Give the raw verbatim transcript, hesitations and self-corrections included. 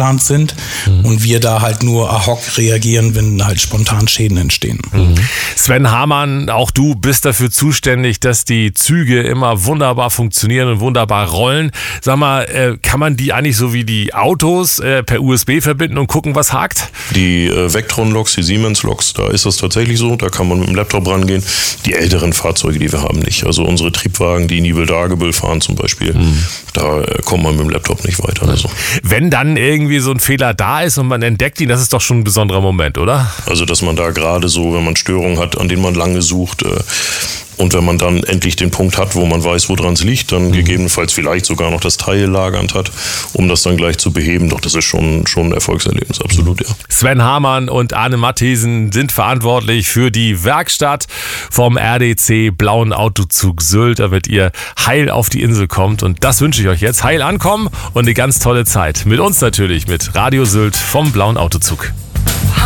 eingeplant sind mhm. und wir da halt nur ad hoc reagieren, wenn halt spontan Schäden entstehen. Mhm. Sven Hamann, auch du bist dafür zuständig, dass die Züge immer wunderbar funktionieren und wunderbar rollen. Sag mal, äh, kann man die eigentlich so wie die Autos äh, per U S B verbinden und gucken, was hakt? Die äh, Vectron-Loks, die Siemens-Loks, da ist das tatsächlich so, da kann man mit dem Laptop rangehen. Die älteren Fahrzeuge, die wir haben, nicht. Also unsere Triebwagen, die Nibel-Dagebüll fahren zum Beispiel, mhm. da äh, kommt man mit dem Laptop nicht weiter. Also. Wenn dann irgendwie so ein Fehler da ist und man entdeckt ihn, das ist doch schon ein besonderer Moment, oder? Also dass man da gerade so, wenn man Störungen hat, an denen man lange sucht, äh, und wenn man dann endlich den Punkt hat, wo man weiß, woran es liegt, dann mhm. gegebenenfalls vielleicht sogar noch das Teil lagernd hat, um das dann gleich zu beheben. Doch das ist schon, schon ein Erfolgserlebnis, absolut, ja. Sven Hamann und Arne Matthiesen sind verantwortlich für die Werkstatt vom R D C Blauen Autozug Sylt, damit ihr heil auf die Insel kommt. Und das wünsche ich euch jetzt. Heil ankommen und eine ganz tolle Zeit. Mit uns natürlich, mit Radio Sylt vom Blauen Autozug.